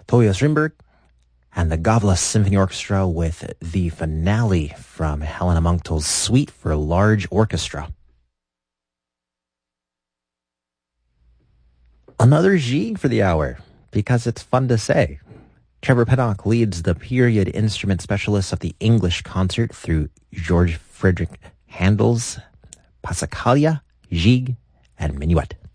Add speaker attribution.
Speaker 1: Toyo Strindberg, and the Gavla Symphony Orchestra with the finale from Helena Munktell's Suite for Large Orchestra. Another Gigue for the hour, because it's fun to say. Trevor Pinnock leads the period instrument specialists of the English concert through George Frederick Handel's Passacaglia, Gigue, and Minuet.